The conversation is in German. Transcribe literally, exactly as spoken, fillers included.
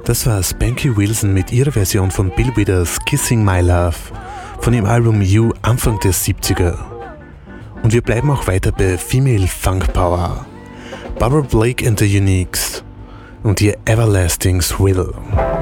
Das war Spanky Wilson mit ihrer Version von Bill Withers Kissing My Love von dem Album You Anfang der siebziger. Und wir bleiben auch weiter bei Female Funk Power. Barbara Blake and the Uniques und ihr Everlasting Thrill.